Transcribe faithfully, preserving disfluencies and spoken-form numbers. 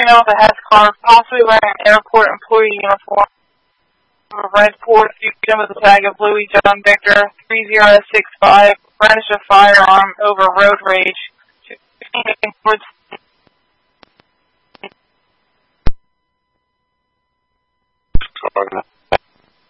female with a Hess card, possibly wearing an airport employee uniform, a red Ford Fusion with a tag of Louis John Victor three zero six five, brandished a firearm over road rage, towards